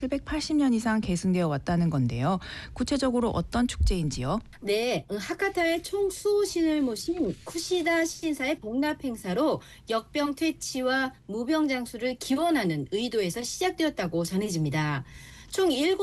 780년 이상 계승되어 왔다는 건데요. 구체적으로 어떤 축제인지요? 네, 하카타의 총 수호신을 모신 쿠시다 신사의 복납 행사로 역병 퇴치와 무병 장수를 기원하는 의도에서 시작되었다고 전해집니다. 총